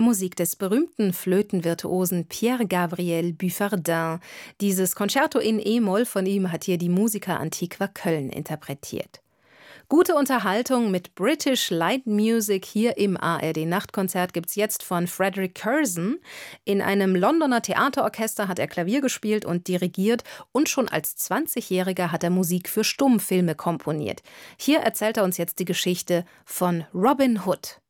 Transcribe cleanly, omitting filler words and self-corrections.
Musik des berühmten Flötenvirtuosen Pierre-Gabriel Buffardin. Dieses Concerto in E-Moll von ihm hat hier die Musica Antiqua Köln interpretiert. Gute Unterhaltung mit British Light Music hier im ARD-Nachtkonzert gibt's jetzt von Frederick Curzon. In einem Londoner Theaterorchester hat er Klavier gespielt und dirigiert und schon als 20-Jähriger hat er Musik für Stummfilme komponiert. Hier erzählt er uns jetzt die Geschichte von Robin Hood.